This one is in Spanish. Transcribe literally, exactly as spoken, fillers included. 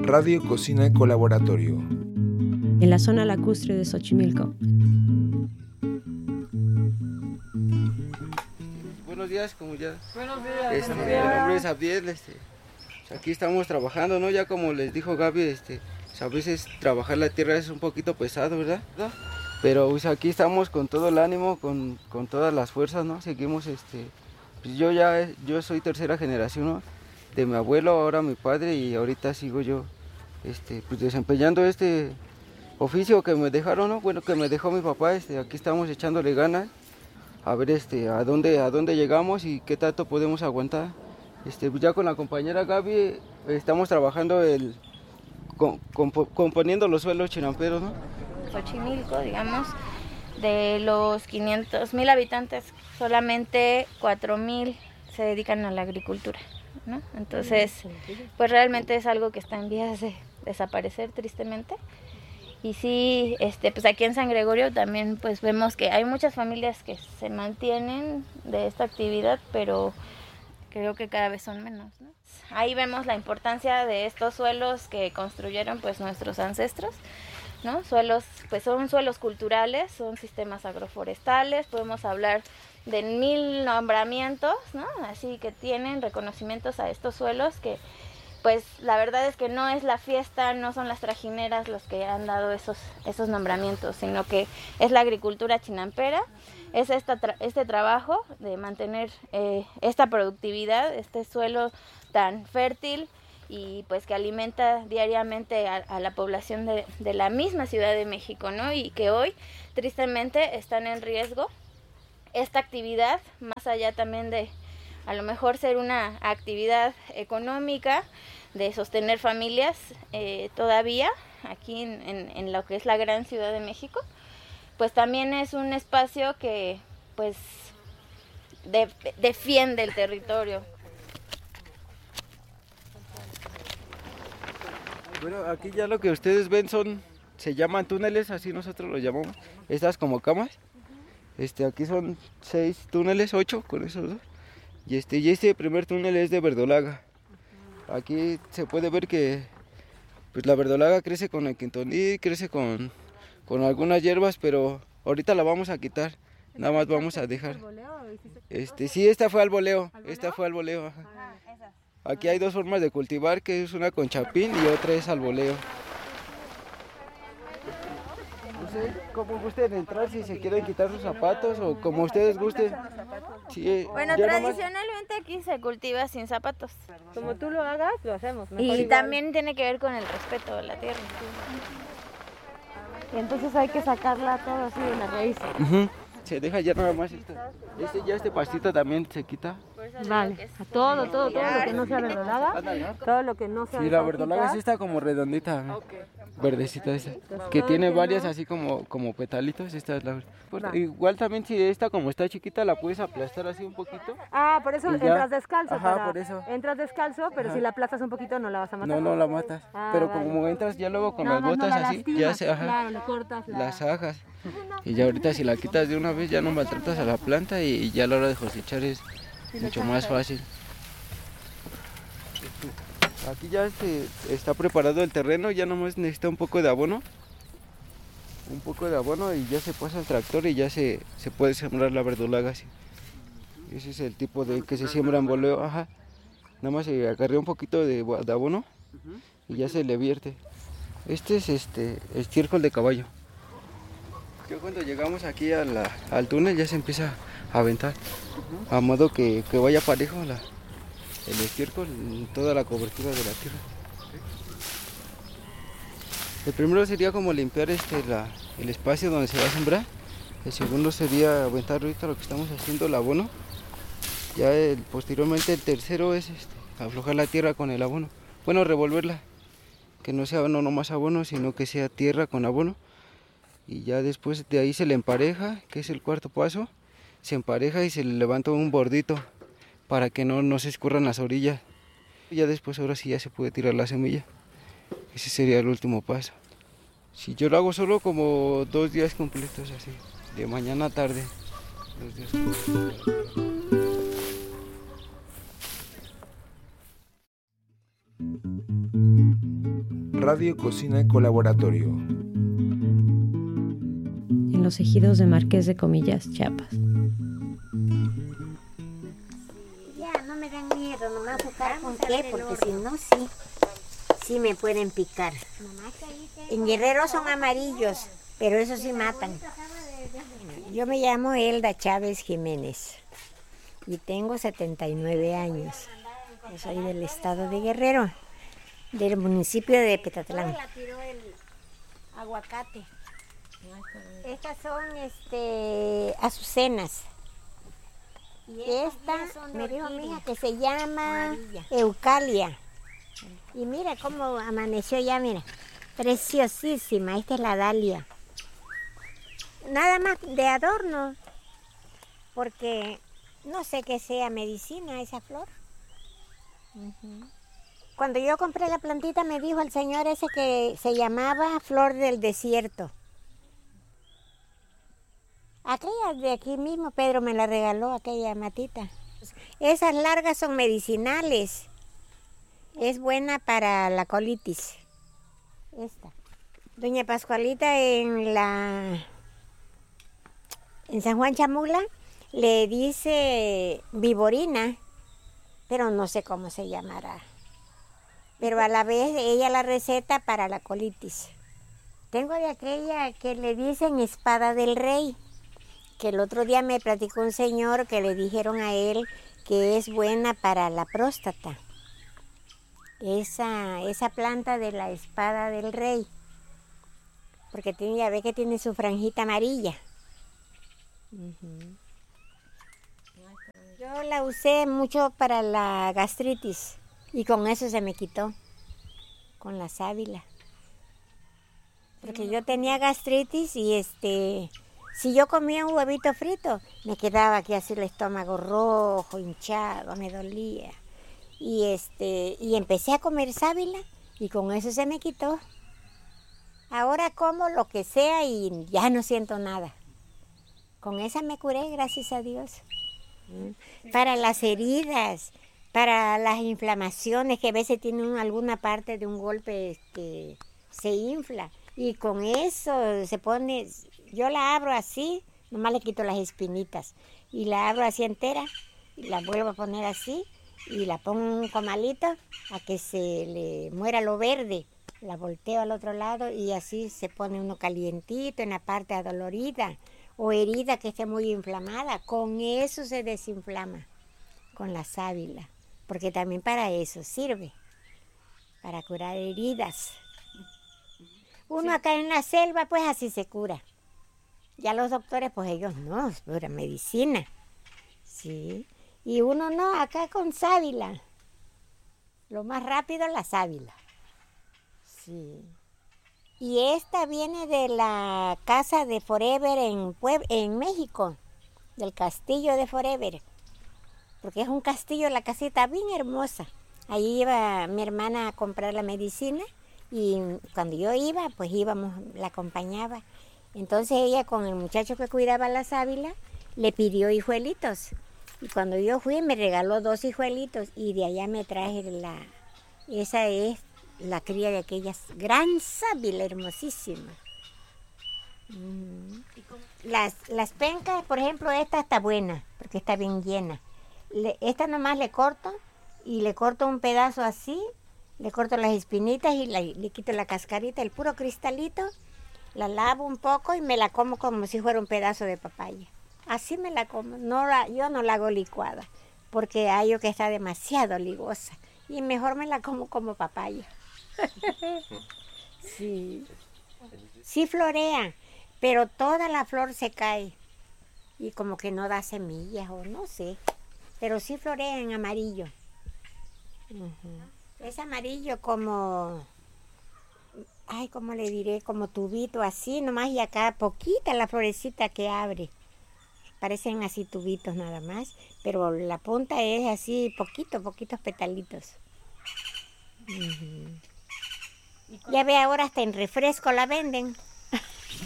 Radio Cocina Colaboratorio. En la zona lacustre de Xochimilco. Buenos días, como ya. Buenos días. Este, buenos días. Mi nombre es Abdiel, este, pues aquí estamos trabajando, ¿no? Ya como les dijo Gaby, este, pues a veces trabajar la tierra es un poquito pesado, ¿verdad? ¿verdad? Pero pues aquí estamos con todo el ánimo, con, con todas las fuerzas, ¿no? Seguimos, este, pues yo ya, yo soy tercera generación, ¿no? De mi abuelo, ahora mi padre, y ahorita sigo yo, este, pues desempeñando este oficio que me dejaron, ¿no? Bueno, que me dejó mi papá, este, aquí estamos echándole ganas, a ver, este, a dónde, a dónde llegamos y qué tanto podemos aguantar. Este, pues ya con la compañera Gaby estamos trabajando el, con, con, componiendo los suelos chinamperos, ¿no? Xochimilco, digamos, de los quinientos mil habitantes, solamente cuatro mil se dedican a la agricultura, ¿no? Entonces, pues realmente es algo que está en vías de desaparecer, tristemente. Y sí, este, pues aquí en San Gregorio también pues vemos que hay muchas familias que se mantienen de esta actividad, pero creo que cada vez son menos, ¿no? Ahí vemos la importancia de estos suelos que construyeron pues nuestros ancestros, ¿no? Suelos, pues son suelos culturales, son sistemas agroforestales, podemos hablar de mil nombramientos, ¿no? Así que tienen reconocimientos a estos suelos que, pues la verdad es que no es la fiesta, no son las trajineras los que han dado esos, esos nombramientos, sino que es la agricultura chinampera, es esta tra- este trabajo de mantener eh, esta productividad, este suelo tan fértil, y pues que alimenta diariamente a, a la población de, de la misma Ciudad de México, ¿no? Y que hoy tristemente están en riesgo esta actividad, más allá también de a lo mejor ser una actividad económica, de sostener familias eh, todavía aquí en, en, en lo que es la gran Ciudad de México, pues también es un espacio que pues de, defiende el territorio. Bueno, aquí ya lo que ustedes ven son, se llaman túneles, así nosotros los llamamos, estas como camas. Este, aquí son seis túneles, ocho con esos dos. Y este, y este primer túnel es de verdolaga. Aquí se puede ver que pues la verdolaga crece con el quintonil, crece con, con algunas hierbas, pero ahorita la vamos a quitar. Nada más vamos a dejar. Este, sí, esta fue al voleo, esta fue al voleo. Ajá. Aquí hay dos formas de cultivar, que es una con chapín y otra es al voleo. No sé cómo gusten entrar, si se quieren quitar sus zapatos o como ustedes gusten. Sí, bueno, tradicionalmente nomás... aquí se cultiva sin zapatos. Como tú lo hagas, lo hacemos. Y igual. También tiene que ver con el respeto de la tierra. Y entonces hay que sacarla todo así de la raíz. Uh-huh. Se deja ya nada más esto. Este, ya este pastito también se quita. Vale, a todo, todo, todo lo que no sea verdolaga, todo lo que no sea. Sí, la verdolaga es esta como redondita, okay. Verdecita esta, que tiene varias así como, como petalitos. Esta es la... Igual también si esta como está chiquita la puedes aplastar así un poquito. Ah, por eso entras descalzo. Ajá, para... por eso. Entras descalzo, pero ajá. Si la aplastas un poquito no la vas a matar. No, no la matas, ah, pero vale. Como entras ya luego con no, las botas no, no así, lastimas, ya se, ajá, claro, le cortas la... las ajas. Y ya ahorita si la quitas de una vez ya no maltratas a la planta y ya a la hora de cosechar es mucho más fácil. Aquí ya este, está preparado el terreno, ya nomás necesita un poco de abono. Un poco de abono y ya se pasa al tractor y ya se, se puede sembrar la verdolaga así. Ese es el tipo de que se siembra en boleo, ajá. Nada más se agarra un poquito de, de abono y ya se le vierte. Este es este estiércol de caballo. Yo cuando llegamos aquí a la, al túnel ya se empieza a aventar, uh-huh. A modo que, que vaya parejo la, el estiércol en toda la cobertura de la tierra. Okay. El primero sería como limpiar este, la, el espacio donde se va a sembrar. El segundo sería aventar ahorita lo que estamos haciendo, el abono. Ya el, posteriormente el tercero es este, aflojar la tierra con el abono. Bueno, revolverla, que no sea no nomás abono, sino que sea tierra con abono. Y ya después de ahí se le empareja, que es el cuarto paso, se empareja y se le levanta un bordito para que no, no se escurran las orillas. Y ya después ahora sí ya se puede tirar la semilla. Ese sería el último paso. Si yo lo hago solo como dos días completos así, de mañana a tarde. Dos días completos. Radio Cocina Colaboratorio. En los ejidos de Marqués de Comillas, Chiapas. Ya, no me dan miedo, no me voy a buscar con qué, porque si no, sí, sí me pueden picar. En Guerrero son amarillos, pero esos sí matan. Yo me llamo Elda Chávez Jiménez y tengo setenta y nueve años. Yo soy del estado de Guerrero, del municipio de Petatlán. Aguacate. Estas son este, azucenas. Y esta me dijo mi hija que se llama eucalia. Y mira cómo amaneció ya, mira. Preciosísima, esta es la dalia. Nada más de adorno, porque no sé qué sea medicina esa flor. Uh-huh. Cuando yo compré la plantita me dijo el señor ese que se llamaba flor del desierto. Aquella de aquí mismo, Pedro me la regaló, aquella matita. Esas largas son medicinales. Es buena para la colitis. Esta. Doña Pascualita en la en San Juan Chamula le dice viborina, pero no sé cómo se llamará. Pero a la vez ella la receta para la colitis. Tengo de aquella que le dicen espada del rey, que el otro día me platicó un señor que le dijeron a él que es buena para la próstata. Esa, esa planta de la espada del rey, porque tiene, ya ve que tiene su franjita amarilla. Uh-huh. Yo la usé mucho para la gastritis y con eso se me quitó, con la sábila. Porque yo tenía gastritis y este, si yo comía un huevito frito, me quedaba aquí así el estómago rojo, hinchado, me dolía. Y este, y empecé a comer sábila y con eso se me quitó. Ahora como lo que sea y ya no siento nada. Con esa me curé, gracias a Dios. Para las heridas, para las inflamaciones, que a veces tienen alguna parte de un golpe que se infla. Y con eso se pone, yo la abro así, nomás le quito las espinitas. Y la abro así entera, y la vuelvo a poner así, y la pongo en un comalito a que se le muera lo verde. La volteo al otro lado y así se pone uno calientito en la parte adolorida o herida que esté muy inflamada. Con eso se desinflama, con la sábila, porque también para eso sirve, para curar heridas. Uno acá en la selva, pues así se cura. Ya los doctores, pues ellos no, es pura medicina. Sí. Y uno no, acá con sábila. Lo más rápido la sábila. Sí. Y esta viene de la casa de Forever en, Puebla, en México, del castillo de Forever. Porque es un castillo, la casita bien hermosa. Ahí iba mi hermana a comprar la medicina y cuando yo iba, pues íbamos, la acompañaba. Entonces ella con el muchacho que cuidaba la sábila le pidió hijuelitos. Y cuando yo fui me regaló dos hijuelitos y de allá me traje la... Esa es la cría de aquellas gran sábila hermosísima. Mm. Las, las pencas, por ejemplo, esta está buena porque está bien llena. Le, esta nomás le corto y le corto un pedazo así, le corto las espinitas y la, le quito la cascarita, el puro cristalito, la lavo un poco y me la como como si fuera un pedazo de papaya. Así me la como, no la, yo no la hago licuada, porque hallo que está demasiado ligosa y mejor me la como como papaya. Sí, sí florea, pero toda la flor se cae y como que no da semillas o no sé, pero sí florea en amarillo. Uh-huh. Es amarillo como, ay, ¿cómo le diré? Como tubito así, nomás y acá poquita la florecita que abre. Parecen así tubitos nada más, pero la punta es así poquito, poquitos petalitos. Uh-huh. Ya ve, ahora hasta en refresco la venden.